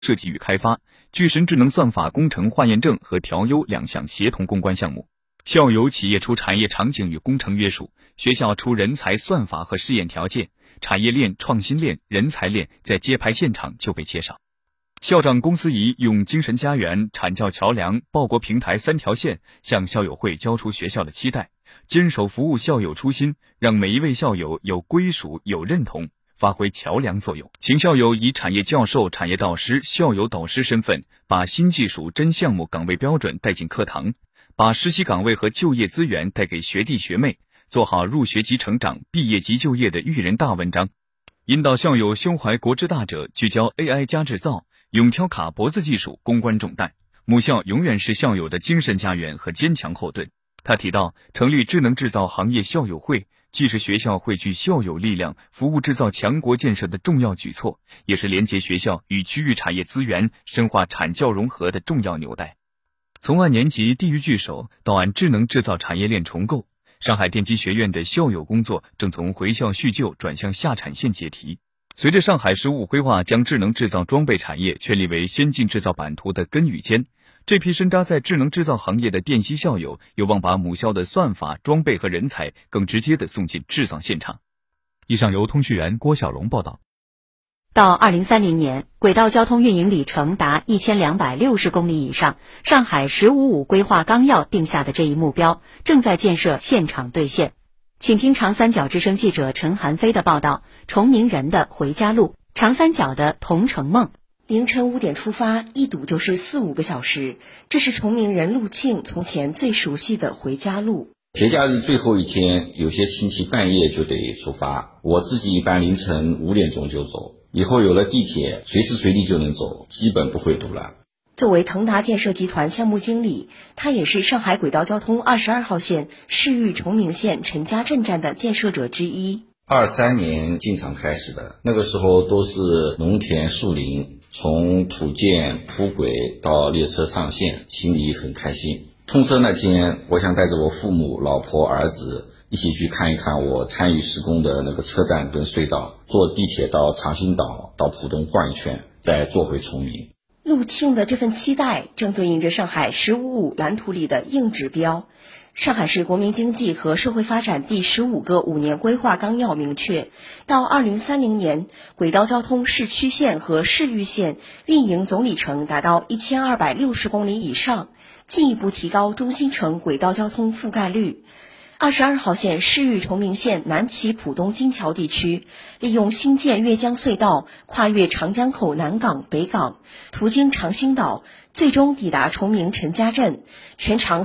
设计与开发、具身智能算法工程化验证和调优两项协同攻关项目。校友企业出产业场景与工程约束，学校出人才算法和试验条件，产业链、创新链、人才链在揭牌现场就被介绍。校长龚思怡用精神家园、产教桥梁、报国平台3条线向校友会交出学校的期待，坚守服务校友初心，让每一位校友有归属、有认同，发挥桥梁作用。请校友以产业教授、产业导师、校友导师身份，把新技术、真项目岗位标准带进课堂，把实习岗位和就业资源带给学弟学妹，做好入学即成长、毕业即就业的育人大文章。引导校友胸怀国之大者，聚焦 AI 加制造，勇挑卡脖子技术，攻关重担。母校永远是校友的精神家园和坚强后盾。他提到，成立智能制造行业校友会，既是学校汇聚校友力量、服务制造强国建设的重要举措，也是连接学校与区域产业资源、深化产教融合的重要纽带。从按年级地域聚首到按智能制造产业链重构，上海电机学院的校友工作正从回校叙旧转向下产线解题。随着上海15规划将智能制造装备产业确立为先进制造版图的根与尖，这批深扎在智能制造行业的电机校友有望把母校的算法、装备和人才更直接地送进制造现场。以上由通讯员郭小龙报道。 到2030年，轨道交通运营里程达1260公里以上，上海“15+5”规划纲要定下的这一目标正在建设现场兑现。请听长三角之声记者陈寒飞的报道：崇明人的回家路，长三角的同城梦。 凌晨5点出发，一堵就是4-5个小时，这是崇明人陆庆从前最熟悉的回家路。 节假日最后一天，有些亲戚半夜就得出发，我自己一般凌晨5点钟就走。以后有了地铁，随时随地就能走，基本不会堵了。 作为腾达建设集团项目经理，他也是上海轨道交通22号线市域崇明县陈家镇站的建设者之一。 23年进场开始的，那个时候都是农田树林，从土建铺轨到列车上线，心里很开心。通车那天，我想带着我父母、老婆、儿子一起去看一看我参与施工的那个车站跟隧道，坐地铁到长兴岛，到浦东逛一圈，再坐回崇明。 陆庆的这份期待正对应着上海“15+5”蓝图里的硬指标。上海市国民经济和社会发展第15个5年规划纲要明确，到2030年，轨道交通市区线和市域线运营总里程达到1260公里以上，进一步提高中心城轨道交通覆盖率。22号线市域崇明县南起浦东金桥地区，利用新建越江隧道跨越长江口南港、北港，途经长兴岛，最终抵达崇明陈家镇，全长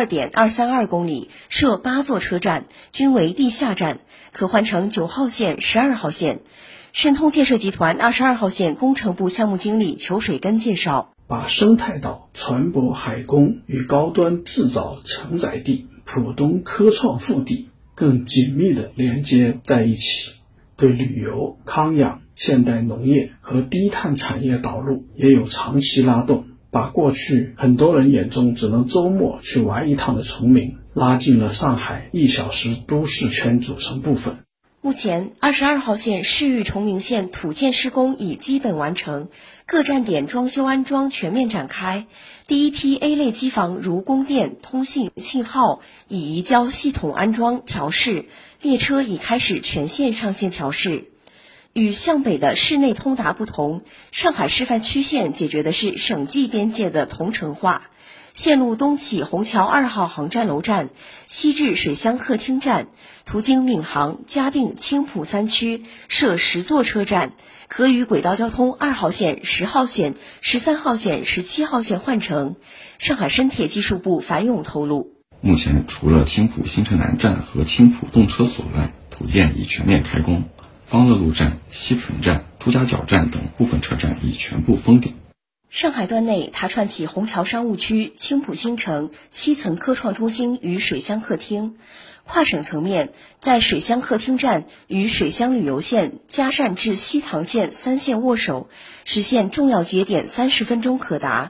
42.232公里，设8座车站，均为地下站，可换乘9号线、12号线。申通建设集团22号线工程部项目经理裘水根介绍， 把生态岛、船舶海工与高端制造承载地浦东科创腹地更紧密地连接在一起，对旅游、康养、现代农业和低碳产业导入也有长期拉动，把过去很多人眼中只能周末去玩一趟的崇明拉进了上海1小时都市圈组成部分。 目前22号线市域崇明县土建施工已基本完成，各站点装修安装全面展开，第一批 A 类机房如供电、通信、信号已移交系统安装调试，列车已开始全线上线调试。与向北的市内通达不同，上海示范区线解决的是省际边界的同城化。线路东起虹桥2号航站楼站，西至水乡客厅站，途经闵行、嘉定、青浦3区，设10座车站，可与轨道交通2号线、10号线、13号线、17号线换乘。上海深铁技术部樊勇透露， 目前除了青浦新城南站和青浦动车所外，土建已全面开工，方乐路站、西岑站、朱家角站等部分车站已全部封顶。 上海段内，它串起虹桥商务区、青浦新城、西岑科创中心与水乡客厅。跨省层面，在水乡客厅站与水乡旅游线、嘉善至西塘线3线握手，实现重要节点30分钟可达。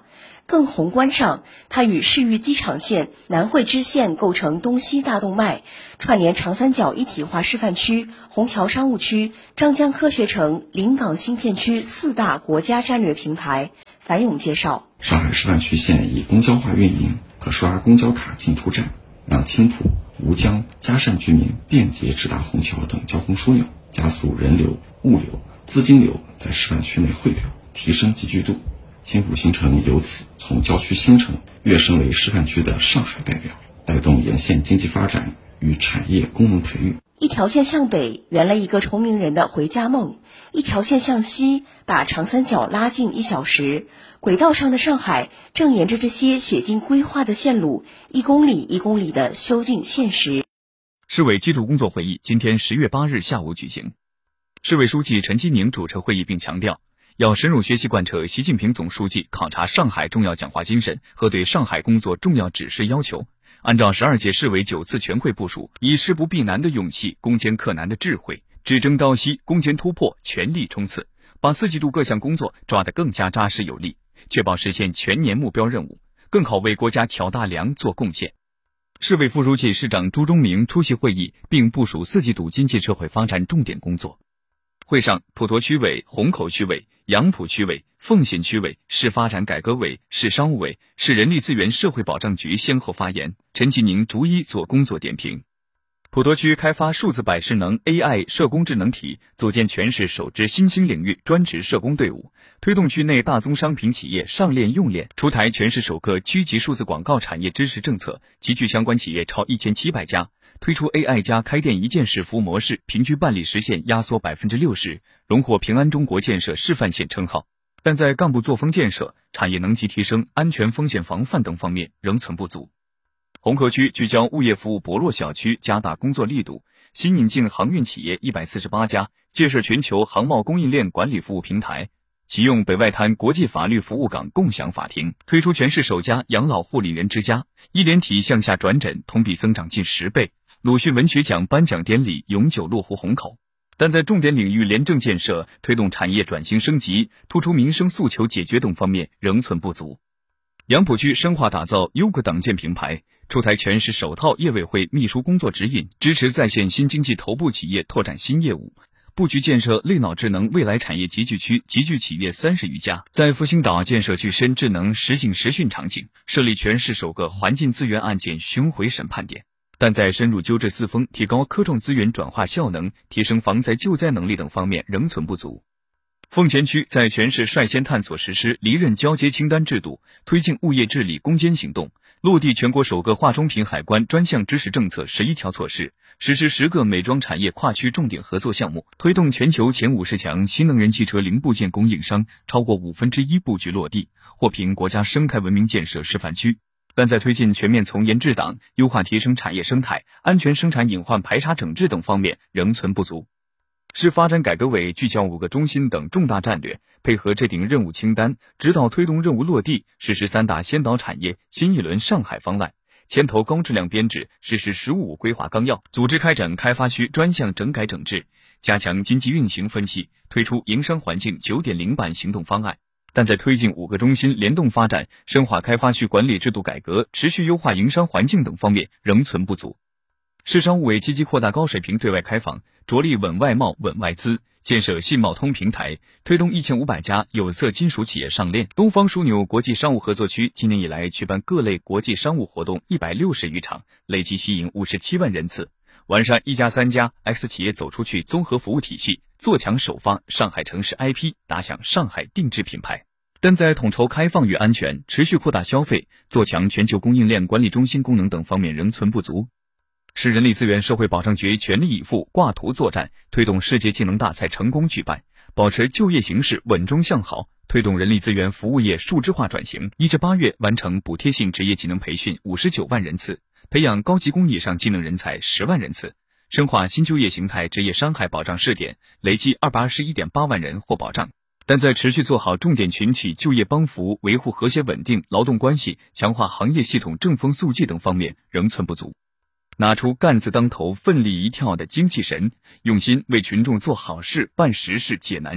更宏观上，它与市域机场线、南汇支线构成东西大动脉，串联长三角一体化示范区、虹桥商务区、张江科学城、临港新片区4大国家战略平台。樊勇介绍， 上海示范区线以公交化运营，可刷公交卡进出站，让青浦、吴江、嘉善居民便捷直达虹桥等交通枢纽，加速人流、物流、资金流在示范区内汇流，提升集聚度。青浦新城由此从郊区新城跃升为示范区的上海代表，带动沿线经济发展与产业功能培育。 一条线向北圆了一个崇明人的回家梦，一条线向西把长三角拉近1小时。轨道上的上海正沿着这些写进规划的线路，1公里1公里地修进现实。 市委基础工作会议今天10月8日下午举行，市委书记陈基宁主持会议并强调，要深入学习贯彻习近平总书记考察上海重要讲话精神和对上海工作重要指示要求，按照12届市委9次全会部署，以势不避难的勇气、攻坚克难的智慧、只争朝夕、攻坚突破，全力冲刺，把4季度各项工作抓得更加扎实有力，确保实现全年目标任务，更好为国家挑大梁做贡献。市委副书记、市长朱忠明出席会议，并部署4季度经济社会发展重点工作。会上，普陀区委、虹口区委、杨浦区委、奉贤区委、市发展改革委、市商务委、市人力资源社会保障局先后发言，陈基宁逐一做工作点评。普陀区开发数字百事能 AI 社工智能体，组建全市首支新兴领域专职社工队伍，推动区内大宗商品企业上链用链，出台全市首个区级数字广告产业支持政策，集聚相关企业超1700家，推出 AI 加开店一件事服务模式，平均办理时限压缩 60%， 荣获平安中国建设示范县称号。但在干部作风建设、产业能级提升、安全风险防范等方面仍存不足。虹口区聚焦物业服务薄弱小区，加大工作力度，新引进航运企业148家，建设全球航贸供应链管理服务平台，启用北外滩国际法律服务港共享法庭，推出全市首家养老护理人之家，医联体向下转诊同比增长近10倍。鲁迅文学奖颁奖典礼永久落户虹口。但在重点领域廉政建设、推动产业转型升级、突出民生诉求解决等方面仍存不足。杨浦区深化打造优格党建平台，出台全市首套业委会秘书工作指引，支持在线新经济头部企业拓展新业务，布局建设类脑智能未来产业集聚区，集聚企业30余家，在复兴岛建设具身智能实景实训场景，设立全市首个环境资源案件巡回审判点。但在深入纠治四风、提高科创资源转化效能、提升防灾救灾能力等方面仍存不足。奉贤区在全市率先探索实施离任交接清单制度，推进物业治理攻坚行动，落地全国首个化妆品海关专项支持政策11条措施，实施10个美妆产业跨区重点合作项目，推动全球前50强新能源汽车零部件供应商超过1/5布局落地，获评国家生态文明建设示范区。但在推进全面从严治党、优化提升产业生态、安全生产隐患排查整治等方面仍存不足。市发展改革委聚焦5个中心等重大战略，配合制定任务清单，指导推动任务落地，实施3大先导产业新一轮上海方案，牵头高质量编制，实施“15+5”规划纲要，组织开展开发区专项整改整治，加强经济运行分析，推出营商环境 9.0 版行动方案。但在推进5个中心联动发展、深化开发区管理制度改革、持续优化营商环境等方面仍存不足。市商务委积极扩大高水平对外开放，着力稳外贸、稳外资，建设信贸通平台，推动1500家有色金属企业上链。东方枢纽国际商务合作区今年以来举办各类国际商务活动160余场，累计吸引57万人次，完善1+3家 X 企业走出去综合服务体系，做强首发上海城市 IP， 打响上海定制品牌。但在统筹开放与安全、持续扩大消费、做强全球供应链管理中心功能等方面仍存不足。市人力资源社会保障局全力以赴挂图作战，推动世界技能大赛成功举办，保持就业形势稳中向好，推动人力资源服务业数字化转型。1至8月完成补贴性职业技能培训59万人次，培养高级工以上技能人才10万人次，深化新就业形态职业伤害保障试点，累计221.8万人获保障。但在持续做好重点群体就业帮扶、维护和谐稳定劳动关系、强化行业系统正风肃纪等方面仍存不足。拿出干字当头、奋力一跳的精气神，用心为群众做好事、办实事、解难事，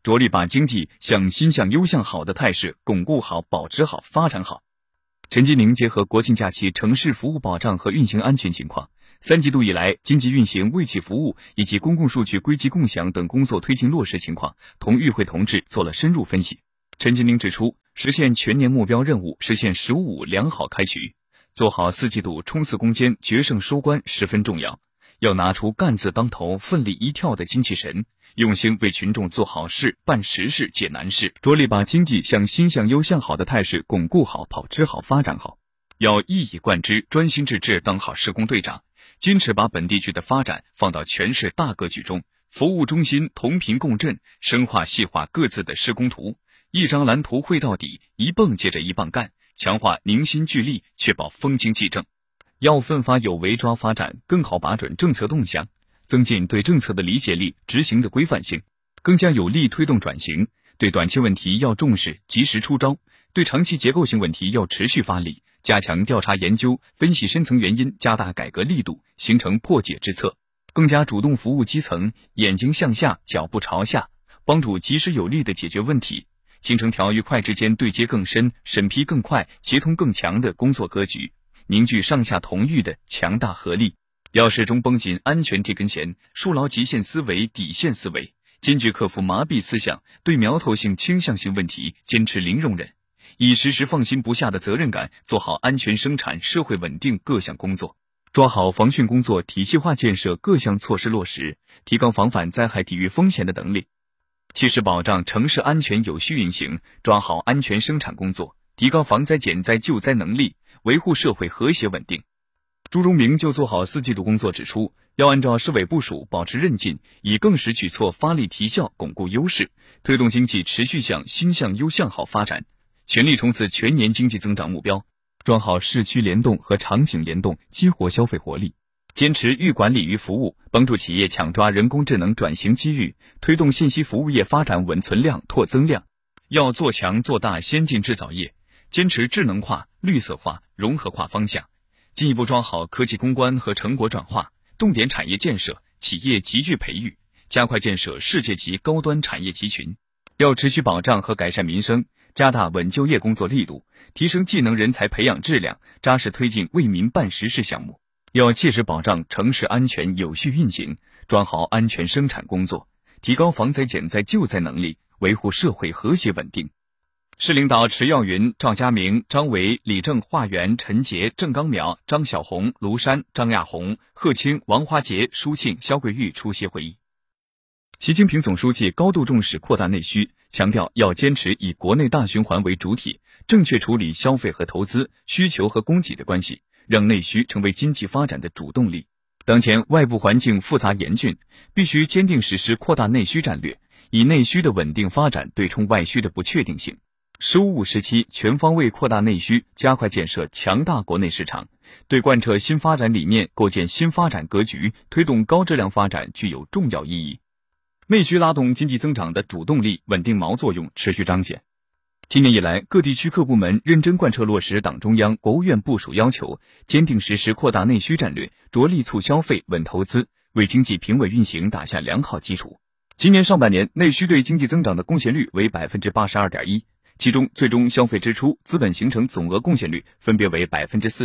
着力把经济向新向优向好的态势巩固好、保持好、发展好。陈吉宁结合国庆假期城市服务保障和运行安全情况，3季度以来经济运行、卫企服务以及公共数据归集共享等工作推进落实情况，同与会同志做了深入分析。陈吉宁指出，实现全年目标任务，实现“15+5”良好开局，做好4季度冲刺攻坚、决胜收官十分重要。要拿出干字当头、奋力一跳的精气神，用心为群众做好事、办实事、解难事，着力把经济向新向优向好的态势巩固好、保持好、发展好。要一以贯之、专心致志当好施工队长，坚持把本地区的发展放到全市大格局中，服务中心同频共振，深化细化各自的施工图，一张蓝图绘到底，一蹦接着一棒干，强化凝心聚力，确保风经济正。要奋发有为抓发展，更好把准政策动向，增进对政策的理解力、执行的规范性，更加有力推动转型。对短期问题要重视，及时出招；对长期结构性问题要持续发力，加强调查研究，分析深层原因，加大改革力度，形成破解之策。更加主动服务基层，眼睛向下，脚步朝下，帮助及时有力地解决问题，形成条与块之间对接更深、审批更快、协同更强的工作格局，凝聚上下同欲的强大合力。要始终绷紧安全地跟弦，树牢极限思维、底线思维，坚决克服麻痹思想，对苗头性、倾向性问题坚持零容忍，以时时放心不下的责任感做好安全生产、社会稳定各项工作，抓好防汛工作体系化建设各项措施落实，提高防范灾害抵御风险的能力，切实保障城市安全有序运行，抓好安全生产工作，提高防灾减灾救灾能力，维护社会和谐稳定。朱荣明就做好4季度工作指出，要按照市委部署，保持韧劲，以更实举措发力提效，巩固优势，推动经济持续向新向优向好发展，全力冲刺全年经济增长目标，抓好市区联动和场景联动，激活消费活力，坚持预管理与服务，帮助企业抢抓人工智能转型机遇，推动信息服务业发展稳存量、拓增量。要做强做大先进制造业，坚持智能化、绿色化、融合化方向，进一步抓好科技攻关和成果转化，重点产业建设、企业集聚培育，加快建设世界级高端产业集群。要持续保障和改善民生，加大稳就业工作力度，提升技能人才培养质量，扎实推进为民办实事项目。要切实保障城市安全有序运行，抓好安全生产工作，提高防灾减灾救灾能力，维护社会和谐稳定。市领导迟耀云、赵家明、张维、李正、华元、陈杰、郑刚苗、张小红、卢山、张亚红、贺清、王华杰、舒庆、肖桂玉出席会议。习近平总书记高度重视扩大内需，强调要坚持以国内大循环为主体，正确处理消费和投资、需求和供给的关系，让内需成为经济发展的主动力。当前外部环境复杂严峻，必须坚定实施扩大内需战略，以内需的稳定发展对冲外需的不确定性。“15+5”时期全方位扩大内需，加快建设强大国内市场，对贯彻新发展理念、构建新发展格局、推动高质量发展具有重要意义。内需拉动经济增长的主动力、稳定锚作用持续彰显。今年以来，各地区各部门认真贯彻落实党中央、国务院部署要求，坚定实施扩大内需战略，着力促消费、稳投资，为经济平稳运行打下良好基础。今年上半年，内需对经济增长的贡献率为 82.1%。其中最终消费支出、资本形成总额贡献率分别为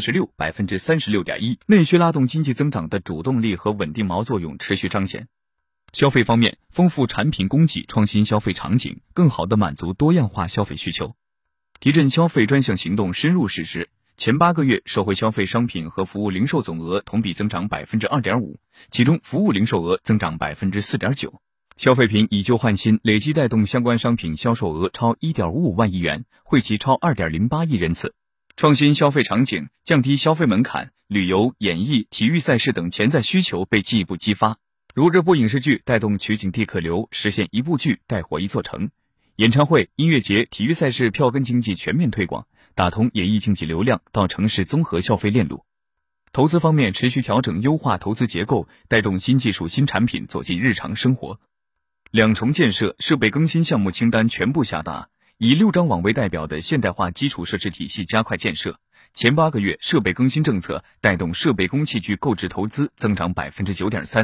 46%、36.1%。内需拉动经济增长的主动力和稳定锚作用持续彰显。消费方面，丰富产品供给，创新消费场景，更好地满足多样化消费需求。提振消费专项行动深入实施，前8个月社会消费商品和服务零售总额同比增长 2.5%， 其中服务零售额增长 4.9%。消费品以旧换新累计带动相关商品销售额超 1.55 万亿元，惠及超 2.08 亿人次。创新消费场景，降低消费门槛，旅游、演艺、体育赛事等潜在需求被进一步激发，如热播影视剧带动取景地客流，实现一部剧带火一座城；演唱会、音乐节、体育赛事票根经济全面推广，打通演艺经济流量到城市综合消费链路。投资方面，持续调整优化投资结构，带动新技术新产品走进日常生活。两重建设设备更新项目清单全部下达，以6张网为代表的现代化基础设施体系加快建设。前8个月设备更新政策带动设备工器具购置投资增长 9.3%。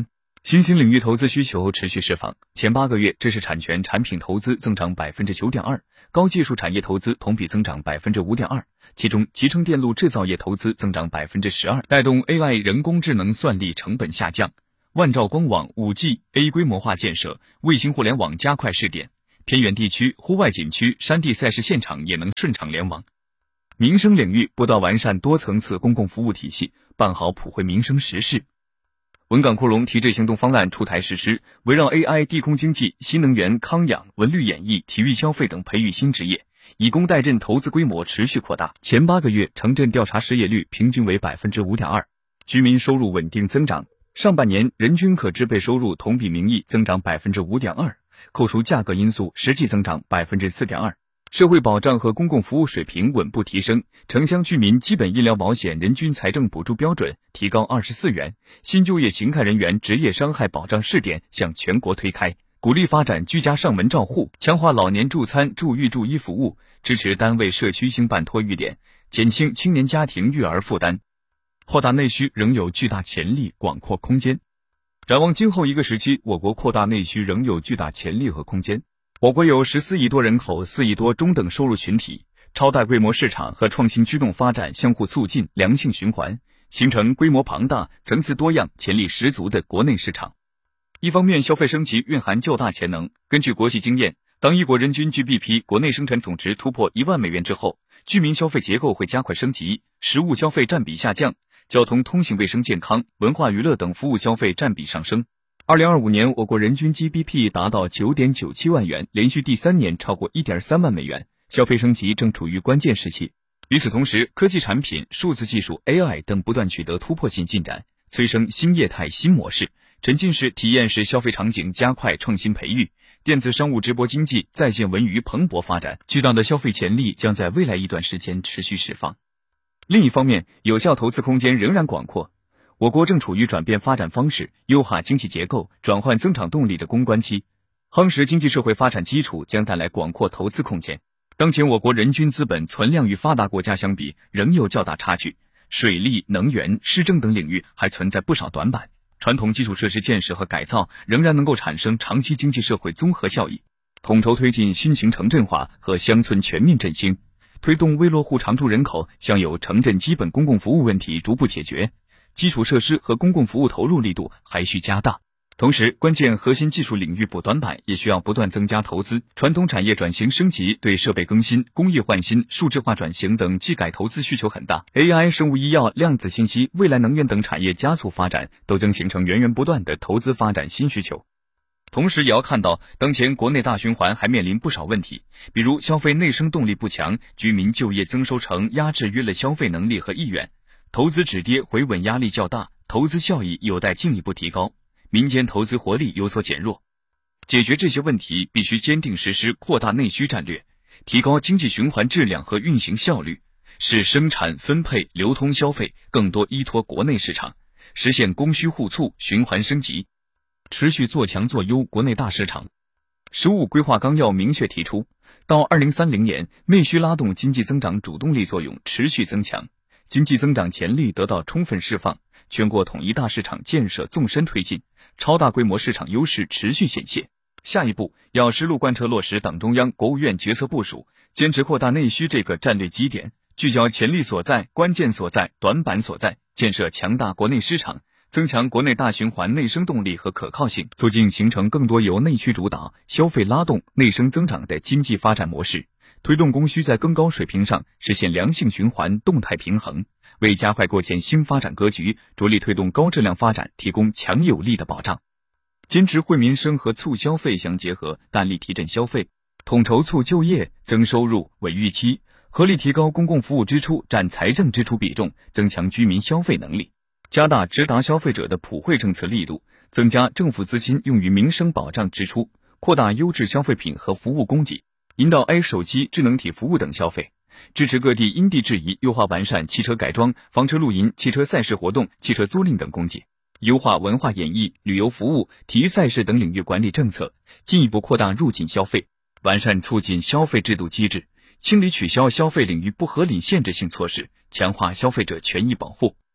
新兴领域投资需求持续释放，前8个月知识产权产品投资增长 9.2%， 高技术产业投资同比增长 5.2%， 其中集成电路制造业投资增长 12%， 带动 AI 人工智能算力成本下降。万兆光网 5G、A 规模化建设，卫星互联网加快试点，偏远地区、户外景区、山地赛事现场也能顺畅联网。民生领域不断完善多层次公共服务体系，办好普惠民生实事。文港扩容提质行动方案出台实施，围绕 AI、地空经济、新能源、康养、文旅演艺、体育消费等培育新职业，以工代赈投资规模持续扩大。前8个月城镇调查失业率平均为 5.2%， 居民收入稳定增长。上半年人均可支配收入同比名义增长 5.2%， 扣除价格因素实际增长 4.2%。社会保障和公共服务水平稳步提升，城乡居民基本医疗保险人均财政补助标准提高24元，新就业形态人员职业伤害保障试点向全国推开，鼓励发展居家上门照护，强化老年助餐、助育助医服务，支持单位社区兴办托育点，减轻青年家庭育儿负担。扩大内需仍有巨大潜力、广阔空间。展望今后一个时期，我国扩大内需仍有巨大潜力和空间。我国有14亿多人口、4亿多中等收入群体，超大规模市场和创新驱动发展相互促进，良性循环，形成规模庞大、层次多样、潜力十足的国内市场。一方面，消费升级蕴含较大潜能。根据国际经验，当一国人均 GDP 国内生产总值突破1万美元之后，居民消费结构会加快升级，实物消费占比下降，交通、通信、卫生健康、文化娱乐等服务消费占比上升。2025年，我国人均 GDP 达到 9.97 万元，连续第3年超过 1.3 万美元，消费升级正处于关键时期。与此同时，科技产品、数字技术、AI 等不断取得突破性进展，催生新业态、新模式，沉浸式、体验式消费场景加快创新培育，电子商务、直播经济、在线文娱蓬勃发展，巨大的消费潜力将在未来一段时间持续释放。另一方面，有效投资空间仍然广阔。我国正处于转变发展方式、优化经济结构、转换增长动力的攻关期，夯实经济社会发展基础将带来广阔投资空间。当前我国人均资本存量与发达国家相比仍有较大差距，水利、能源、市政等领域还存在不少短板，传统基础设施建设和改造仍然能够产生长期经济社会综合效益。统筹推进新型城镇化和乡村全面振兴，推动微落户常住人口享有城镇基本公共服务问题逐步解决，基础设施和公共服务投入力度还需加大。同时，关键核心技术领域补短板也需要不断增加投资。传统产业转型升级对设备更新、工艺换新、数字化转型等技改投资需求很大。AI、生物医药、量子信息、未来能源等产业加速发展，都将形成源源不断的投资发展新需求。同时也要看到，当前国内大循环还面临不少问题，比如消费内生动力不强，居民就业增收成压制约了消费能力和意愿，投资止跌回稳压力较大，投资效益有待进一步提高，民间投资活力有所减弱。解决这些问题，必须坚定实施扩大内需战略，提高经济循环质量和运行效率，使生产、分配、流通消费更多依托国内市场，实现供需互促、循环升级，持续做强做优国内大市场。15规划纲要明确提出，到2030年，内需拉动经济增长主动力作用持续增强，经济增长潜力得到充分释放，全国统一大市场建设纵深推进，超大规模市场优势持续显现。下一步要实路贯彻落实党中央、国务院决策部署，坚持扩大内需这个战略基点，聚焦潜力所在、关键所在、短板所在，建设强大国内市场，增强国内大循环内生动力和可靠性，促进形成更多由内需主导、消费拉动、内生增长的经济发展模式，推动供需在更高水平上实现良性循环、动态平衡，为加快构建新发展格局、着力推动高质量发展提供强有力的保障。坚持惠民生和促消费相结合，大力提振消费，统筹促就业、增收入、稳预期，合理提高公共服务支出占财政支出比重，增强居民消费能力，加大直达消费者的普惠政策力度，增加政府资金用于民生保障支出，扩大优质消费品和服务供给，引导手机、智能体服务等消费，支持各地因地制宜优化完善汽车改装、房车露营、汽车赛事活动、汽车租赁等供给，优化文化演艺、旅游服务、体育赛事等领域管理政策，进一步扩大入境消费，完善促进消费制度机制，清理取消消费领域不合理限制性措施，强化消费者权益保护。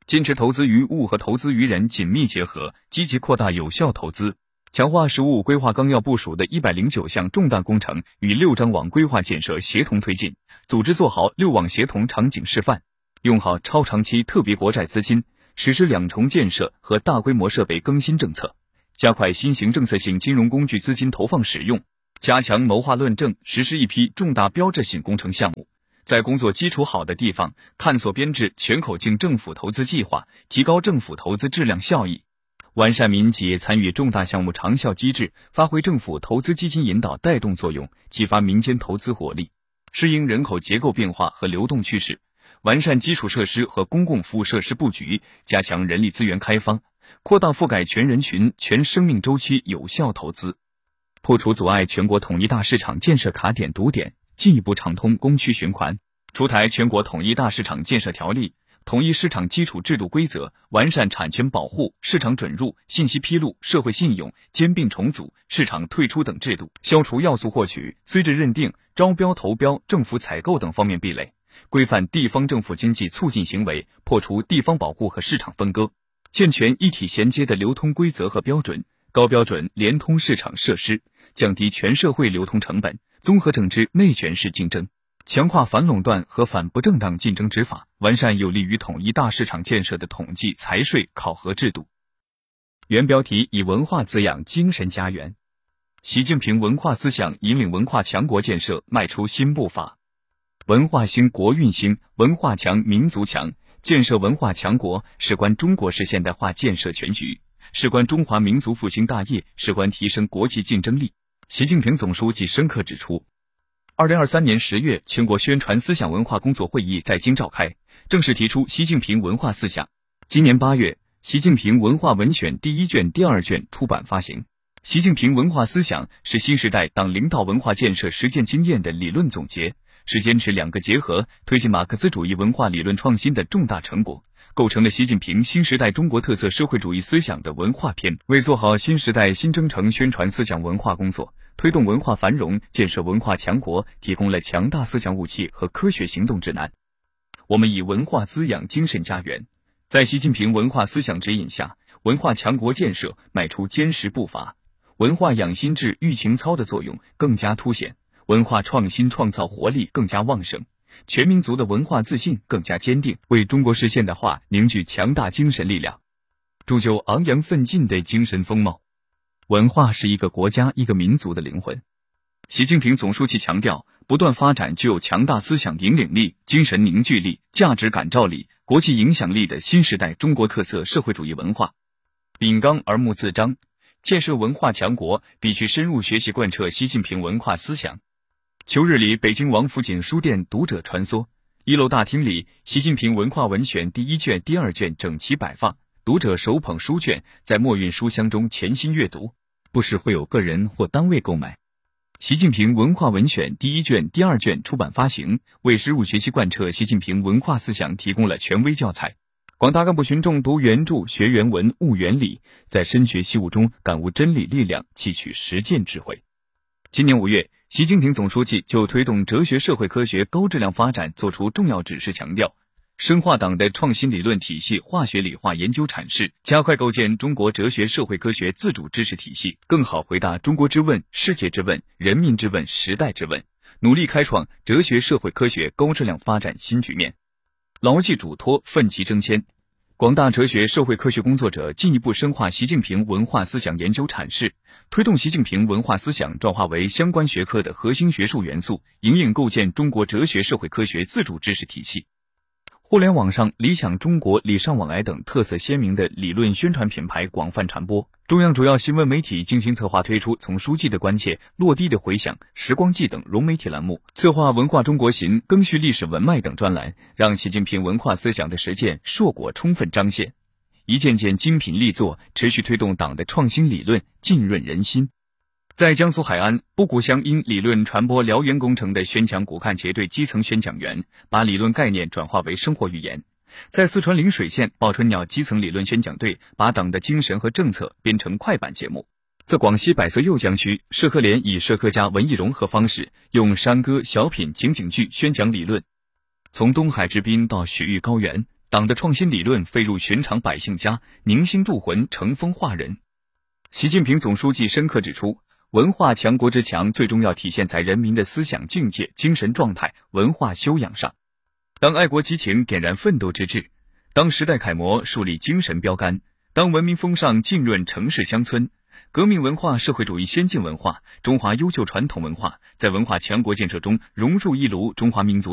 坚持投资于物和投资于人紧密结合，积极扩大有效投资，强化“十五五”规划纲要部署的109项重大工程与6张网规划建设协同推进，组织做好6网协同场景示范，用好超长期特别国债资金，实施2重建设和大规模设备更新政策，加快新型政策性金融工具资金投放使用，加强谋划论证，实施一批重大标志性工程项目。在工作基础好的地方，探索编制全口径政府投资计划，提高政府投资质量效益，完善民企业参与重大项目长效机制，发挥政府投资基金引导带动作用，激发民间投资活力，适应人口结构变化和流动趋势，完善基础设施和公共服务设施布局，加强人力资源开发，扩大覆盖全人群、全生命周期有效投资，破除阻碍全国统一大市场建设卡点堵点，进一步畅通供需循环，出台全国统一大市场建设条例，统一市场基础制度规则，完善产权保护、市场准入、信息披露、社会信用、兼并重组、市场退出等制度，消除要素获取、资质认定、招标投标、政府采购等方面壁垒，规范地方政府经济促进行为，破除地方保护和市场分割，健全一体衔接的流通规则和标准，高标准联通市场设施，降低全社会流通成本，综合整治内卷式竞争，强化反垄断和反不正当竞争执法，完善有利于统一大市场建设的统计、财税考核制度。原标题：以文化滋养精神家园。习近平文化思想引领文化强国建设迈出新步伐。文化兴国运兴，文化强民族强，建设文化强国事关中国式现代化建设全局，事关中华民族复兴大业，事关提升国际竞争力。习近平总书记深刻指出，2023年10月，全国宣传思想文化工作会议在京召开，正式提出习近平文化思想。今年8月，习近平文化文选第1卷、第2卷出版发行。习近平文化思想是新时代党领导文化建设实践经验的理论总结，是坚持2个结合，推进马克思主义文化理论创新的重大成果，构成了习近平新时代中国特色社会主义思想的文化篇，为做好新时代新征程宣传思想文化工作，推动文化繁荣、建设文化强国提供了强大思想武器和科学行动指南。我们以文化滋养精神家园，在习近平文化思想指引下，文化强国建设迈出坚实步伐，文化养心智育情操的作用更加凸显，文化创新创造活力更加旺盛，全民族的文化自信更加坚定，为中国式现代化凝聚强大精神力量，铸就昂扬奋进的精神风貌。文化是一个国家、一个民族的灵魂。习近平总书记强调，不断发展具有强大思想引领力、精神凝聚力、价值感召力、国际影响力的新时代中国特色社会主义文化。秉纲而目自彰，建设文化强国必须深入学习贯彻习近平文化思想。秋日里，北京王府井书店读者穿梭，1楼大厅里，习近平文化文选第1卷、第2卷整齐摆放，读者手捧书卷，在墨韵书香中潜心阅读，不时会有个人或单位购买。习近平文化文选第1卷、第2卷出版发行，为深入学习贯彻习近平文化思想提供了权威教材。广大干部群众读原著、学原文、悟原理，在深学习悟中感悟真理力量，汲取实践智慧。今年5月，习近平总书记就推动哲学社会科学高质量发展作出重要指示，强调深化党的创新理论体系化学理化研究阐释，加快构建中国哲学社会科学自主知识体系，更好回答中国之问、世界之问、人民之问、时代之问，努力开创哲学社会科学高质量发展新局面。牢记嘱托，奋起争先，广大哲学社会科学工作者进一步深化习近平文化思想研究阐释，推动习近平文化思想转化为相关学科的核心学术元素，引领构建中国哲学社会科学自主知识体系。互联网上理想中国、礼尚往来等特色鲜明的理论宣传品牌广泛传播，中央主要新闻媒体精心策划推出从书记的关切、落地的回响、时光记等融媒体栏目，策划文化中国行、更续历史文脉等专栏，让习近平文化思想的实践硕果充分彰显。一件件精品力作持续推动党的创新理论浸润人心。在江苏海安，布谷乡因理论传播燎原工程的宣讲骨干结对基层宣讲员，把理论概念转化为生活语言。在四川灵水县报春鸟基层理论宣讲队，把党的精神和政策编成快板节目。在广西百色右江区，社科联以社科加文艺融合方式，用山歌、小品、情景剧宣讲理论。从东海之滨到雪域高原， 党的创新理论飞入寻常百姓家，凝心铸魂，成风化人。习近平总书记深刻指出，文化强国之强，最终要体现在人民的思想境界、精神状态、文化修养上。当爱国激情点燃奋斗之志，当时代楷模树立精神标杆，当文明风尚浸润城市乡村，革命文化、社会主义先进文化、中华优秀传统文化在文化强国建设中融入一炉中华民族